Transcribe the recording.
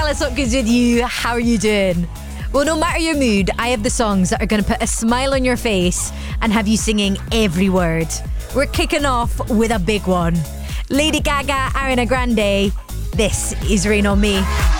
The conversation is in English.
Alice, what goes with you? How are you doing? Well, no matter your mood, I have the songs that are going to put a smile on your face and have you singing every word. We're kicking off with a big one. Lady Gaga, Ariana Grande, this is Rain on Me.